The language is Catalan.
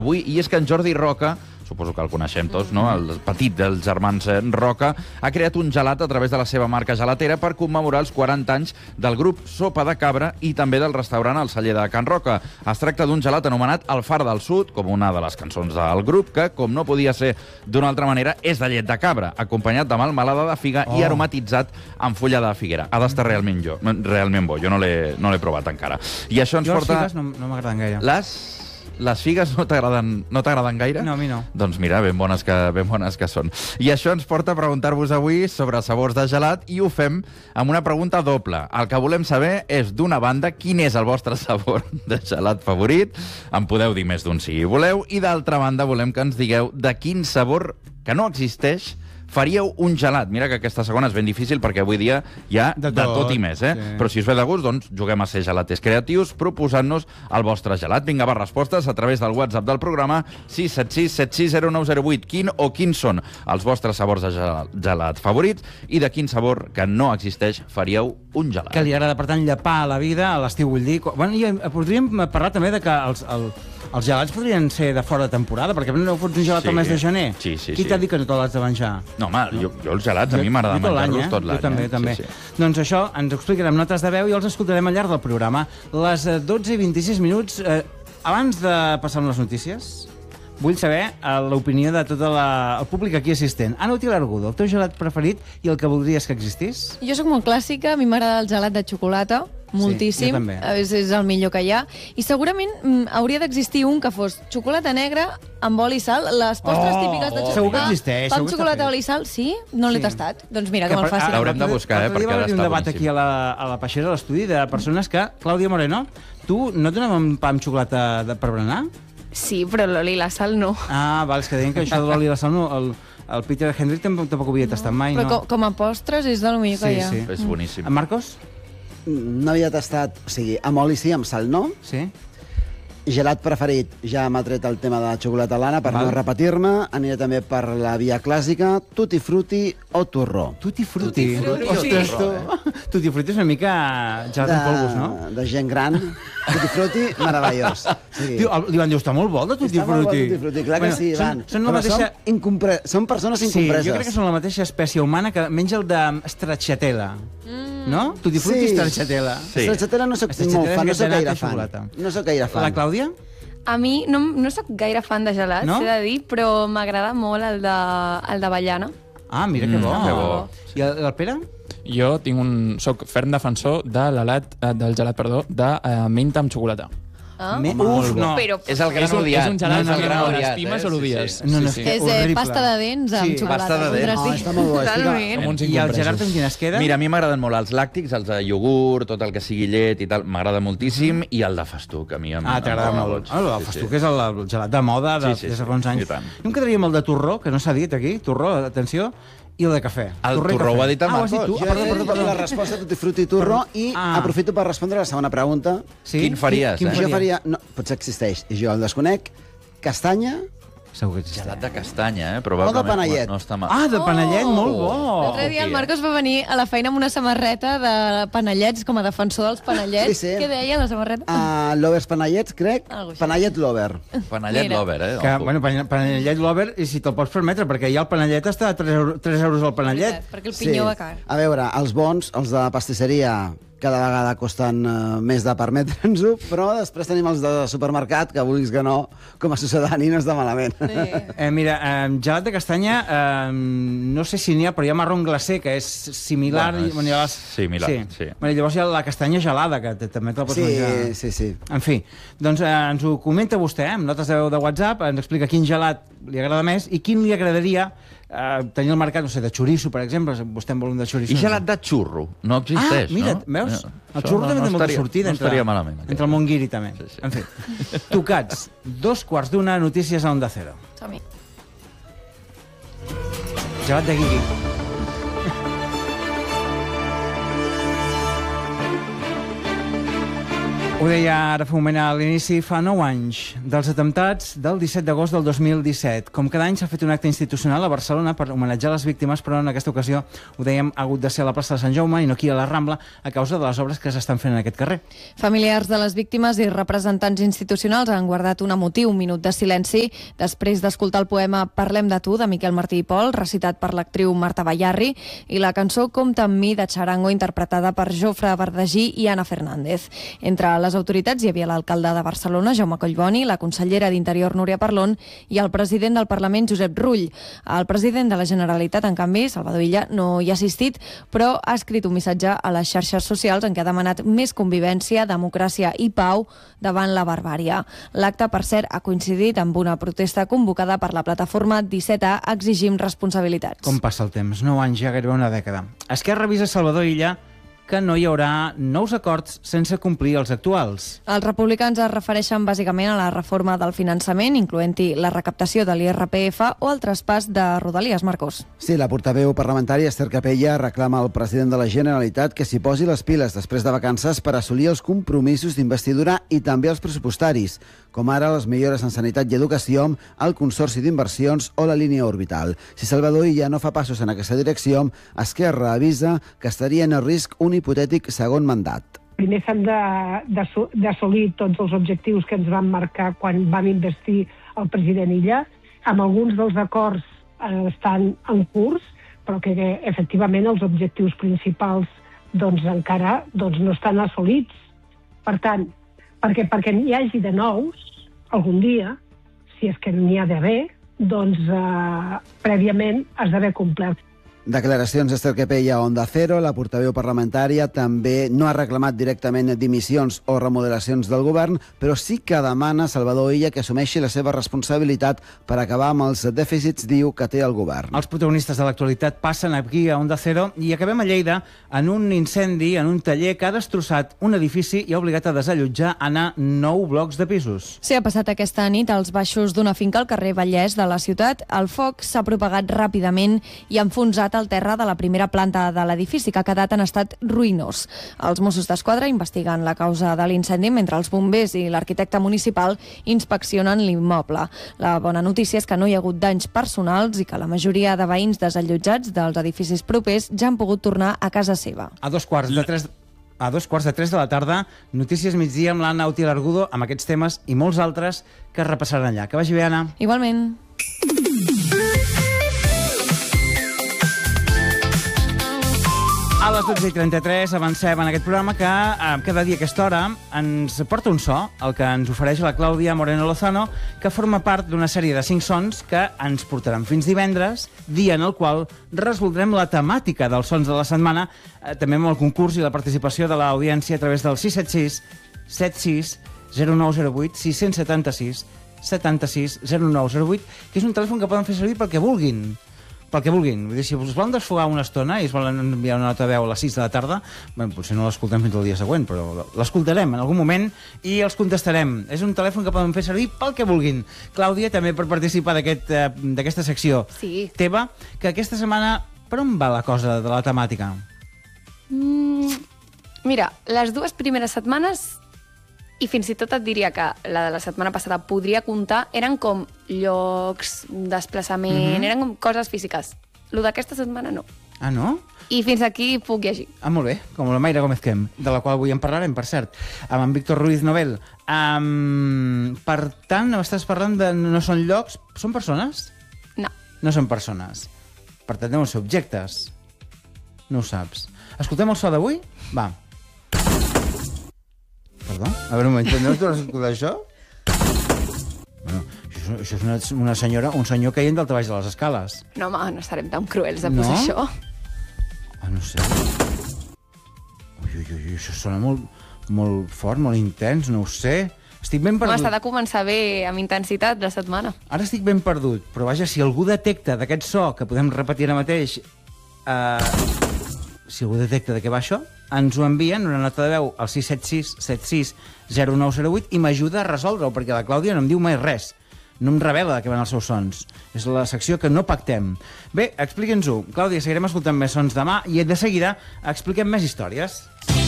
Avui, i és que en Jordi Roca, suposo que el coneixem tots, no? El petit dels germans Roca, ha creat un gelat a través de la seva marca gelatera per commemorar els 40 anys del grup Sopa de Cabra i també del restaurant El Celler de Can Roca. Es tracta d'un gelat anomenat El Far del Sud, com una de les cançons del grup, que, com no podia ser d'una altra manera, és de llet de cabra, acompanyat de melmelada de figa i aromatitzat amb fulla de figuera. Ha d'estar realment bo. Jo no l'he provat encara. I això ens porta... Les figues no m'agraden gaire. Les figues no t'agraden gaire? No, a mi no. Doncs mira, ben bones que són. I això ens porta a preguntar-vos avui sobre sabors de gelat i ho fem amb una pregunta doble. El que volem saber és, d'una banda, quin és el vostre sabor de gelat favorit. En podeu dir més d'un si voleu. I d'altra banda, volem que ens digueu de quin sabor que no existeix faríeu un gelat. Mira que aquesta segona és ben difícil perquè avui dia hi ha de tot i més, eh? Sí. Però si us ve de gust, doncs juguem a ser gelaters creatius proposant-nos el vostre gelat. Vinga, va, respostes a través del WhatsApp del programa 676 760908. Quins són els vostres sabors de gelat favorits i de quin sabor que no existeix faríeu un gelat? Que li agrada, per tant, llepar a la vida, a l'estiu, vull dir... Bueno, i podríem parlar també de que els gelats podrien ser de fora de temporada, perquè no fots un gelat al mes de gener. Sí. Qui t'ha dit que no te l'has de menjar? No, home, jo els gelats a mi m'agrada menjar-los tot l'any. Jo també. Sí. Doncs això ens ho explicarem notes de veu i els escoltarem al llarg del programa. Les 12 i 26 minuts, abans de passar amb les notícies, vull saber l'opinió de tot el públic aquí assistent. Ana Útil Argudo, el teu gelat preferit i el que voldries que existís? Jo sóc molt clàssica, a mi m'agrada el gelat de xocolata, moltíssim. Sí, és el millor que hi ha. I segurament hauria d'existir un que fos xocolata negra amb oli i sal, les postres típiques de xocolata. Segur que existeix. Pa amb xocolata, oli i sal, sí? No l'he tastat. Doncs mira, que me'l faci. L'haurem de buscar, perquè ha d'estar boníssim. Un debat aquí a la Peixera, a l'estudi, de persones que... Clàudia Moreno, tu no et donaven pa amb xocolata per berenar? Sí, però l'oli i la sal no. Ah, val, és que deien que això de l'oli i la sal no... El Peter Hendrick tampoc ho havia tastat mai, no? Però com a postres és del millor que hi ha. Sí. És boníssim. En Marcos? No havia tastat, o sigui, amb oli sí, amb sal no. Sí. Gelat preferit, ja m'ha tret el tema de la xocolata lana, per no repetir-me. Aniré també per la via clàssica, tutti frutti o torró. Tutti frutti. Ostres, tu. Tutti frutti és una mica gelat en polvos, no? De gent gran. Tutti frutti, meravellós. Sí. L'Ivan diu, està molt bo, de tutti frutti. Està molt bo, tutti frutti, clar que sí, Ivan. Són la mateixa... Són persones incompreses. Sí, jo crec que són la mateixa espècie humana que menja el de stracciatella. No? Tutti frutti i stracciatella. Stracciatella no soc molt fan, no soc gaire fan. No soc gaire fan. La Clàudia? A mi no soc gaire fan de gelats, No? he de dir, però m'agrada molt el de avellana. Ah, mira que bo. Que bo. I el Pere? Jo soc ferm defensor del gelat de menta amb xocolata. Uf, no. Però És el gran odiat. És un gelat és el que gran o odiat, l'estimes o l'odies. No, no, Sí. és horrible. pasta de dents amb xocolata. pasta de dents. voldràs dir. Està molt bo. Totalment. Amb uns I el incompresos. Gerard amb quin es queda? Mira, a mi m'agraden molt els làctics, els de iogurt, tot el que sigui llet i tal, m'agrada moltíssim, i el de festuc, a mi t'agrada molt. El festuc és el gelat de moda des de fa uns anys. i tant. Jo em quedaria amb el de torró, que no s'ha dit aquí, torró, atenció, i el de cafè. El i torró cafè. ho ha dit el ho has dit Marcos. tu? Jo he dit la resposta tutti frutti torró i aprofito per respondre la segona pregunta. Sí? Quin faries, Quin Jo faria... No, potser existeix, i jo el desconec. Castanya Segur que existeix. Gelat de castanya, o probablement. de panellet. No està mal. Ah, de panellet, molt bo. L'altre dia el Marcos va venir a la feina amb una samarreta de panellets, com a defensor dels panellets. Sí. Què deia la samarreta? Lovers panellets, crec. Algo així. Panellet lover. Panellet Mira. lover, eh? Que, Ojo. bueno, panellet lover, i si te'l pots permetre, perquè ja el panellet està a 3 euros al panellet. Perquè el pinyó va car. A veure, els bons, els de pastisseria, cada vegada costen més de permetre'ns-ho, però després tenim els de supermercat, que vulguis que no, com a sucedani no està malament. Mira, gelat de castanya, no sé si n'hi ha, però hi ha marrón glacé, que és similar. Bueno, hi ha similar, sí. Bueno, llavors hi ha la castanya gelada, que també te la pots menjar. Sí. En fi, doncs ens ho comenta vostè, amb notes de veu de WhatsApp, ens explica quin gelat li agrada més i quin li agradaria tenir al mercat, no sé, de xoriço, per exemple, vostè en vol un de xoriço. I gelat de xurro? No existeix, mira, no? veus? No, El xurro també té molta sortida no estaria malament. entre el món guiri, també. Sí. En fi, tocats, 2:15, notícies a Onda Cero. Som-hi. Gelat de guiri. Ho deia ara fa un moment a l'inici, fa 9 anys dels atemptats del 17 d'agost del 2017. Com cada any s'ha fet un acte institucional a Barcelona per homenatjar les víctimes, però en aquesta ocasió, ho dèiem, ha hagut de ser a la plaça de Sant Jaume i no aquí a la Rambla a causa de les obres que s'estan fent en aquest carrer. Familiars de les víctimes i representants institucionals han guardat un emotiu minut de silenci després d'escoltar el poema Parlem de tu, de Miquel Martí i Pol, recitat per l'actriu Marta Bayarri, i la cançó Compta amb mi, de Charango, interpretada per Jofre Verdagí i Ana Fernández. Entre les autoritats hi havia l'alcalde de Barcelona, Jaume Collboni, la consellera d'Interior, Núria Parlon, i el president del Parlament, Josep Rull. El president de la Generalitat, en canvi, Salvador Illa, no hi ha assistit, però ha escrit un missatge a les xarxes socials en què ha demanat més convivència, democràcia i pau davant la barbària. L'acte, per cert, ha coincidit amb una protesta convocada per la plataforma 17A Exigim Responsabilitats. Com passa el temps? 9 anys, ja gairebé una dècada. Esquerra avisa Salvador Illa que no hi haurà nous acords sense complir els actuals. Els republicans es refereixen bàsicament a la reforma del finançament, incloent-hi la recaptació de l'IRPF o el traspàs de Rodalies, Marcos. Sí, la portaveu parlamentària Esther Capella reclama al president de la Generalitat que s'hi posi les piles després de vacances per assolir els compromisos d'investidura i també els pressupostaris, com ara les millores en sanitat i educació, el Consorci d'Inversions o la línia orbital. Si Salvador Illa no fa passos en aquesta direcció, Esquerra avisa que estaria en risc un hipotètic segon mandat. Primer s'han d'assolir tots els objectius que ens van marcar quan vam investir el president Illa. Amb alguns dels acords estan en curs, però que efectivament els objectius principals encara no estan assolits. Per tant, perquè n'hi hagi de nous, algun dia, si és que n'hi ha d'haver, prèviament has d'haver complert. Declaracions d'Esther Capella a Onda Cero. La portaveu parlamentària també no ha reclamat directament dimissions o remodelacions del govern, però sí que demana a Salvador Illa que assumeixi la seva responsabilitat per acabar amb els dèficits, diu, que té el govern. Els protagonistes de l'actualitat passen aquí a Onda Cero i acabem a Lleida en un incendi en un taller que ha destrossat un edifici i ha obligat a desallotjar anar 9 blocs de pisos. Sí, ha passat aquesta nit als baixos d'una finca al carrer Vallès de la ciutat. El foc s'ha propagat ràpidament i ha enfonsat al terra de la primera planta de l'edifici, que ha quedat en estat ruïnós. Els Mossos d'Esquadra investiguen la causa de l'incendi mentre els bombers i l'arquitecte municipal inspeccionen l'immoble. La bona notícia és que no hi ha hagut danys personals i que la majoria de veïns desallotjats dels edificis propers ja han pogut tornar a casa seva. A 2:45 de la tarda, Notícies Migdia amb l'Anna Uti Largudo, amb aquests temes i molts altres que es repassaran allà. Que vagi bé, Anna. Igualment. A les 12:33 avancem en aquest programa que cada dia a aquesta hora ens porta un so, el que ens ofereix la Clàudia Moreno Lozano, que forma part d'una sèrie de 5 sons que ens portaran fins divendres, dia en el qual resoldrem la temàtica dels sons de la setmana, també amb el concurs i la participació de l'audiència a través del 676 76 0908 676 76 0908, que és un telèfon que poden fer servir pel que vulguin. Pel que vulguin. Vull dir, si us volen desfogar una estona i es volen enviar una nota de veu a les 6 de la tarda, potser no l'escoltem fins al dia següent, però l'escoltarem en algun moment i els contestarem. És un telèfon que poden fer servir pel que vulguin. Clàudia, també per participar d'aquesta secció teva, que aquesta setmana per on va la cosa de la temàtica? Mira, les 2 primeres setmanes, i fins i tot et diria que la de la setmana passada podria comptar, eren com llocs, desplaçament, eren com coses físiques. Lo d'aquesta setmana no. Ah, no? I fins aquí puc llegir. Ah, molt bé, com la Mayra Gómez Quem, de la qual avui en parlarem, per cert, amb en Víctor Ruiz Novel. Per tant, estàs parlant de no són llocs, són persones? No. No són persones. Per tant, deuen ser objectes. No ho saps. Escoltem el so d'avui? Va. Perdó? A veure un moment, no t'ho has escoltat això? Bueno, això és una senyora, un senyor caient del baix de les escales. No, home, no serem tan cruels de posar això. Ah, no sé. Ui, això sona molt fort, molt intens, no ho sé. Estic ben perdut. Home, s'ha de començar bé, amb intensitat, la setmana. Ara estic ben perdut, però vaja, si algú detecta d'aquest so, que podem repetir ara mateix, si algú detecta de què va això, ens ho envien una nota de veu al 676 76 0908 i m'ajuda a resoldre-ho, perquè la Clàudia no em diu mai res. No em revela de què van els seus sons. És la secció que no pactem. Bé, expliqui'ns-ho. Clàudia, seguirem escoltant més sons demà i de seguida expliquem més històries.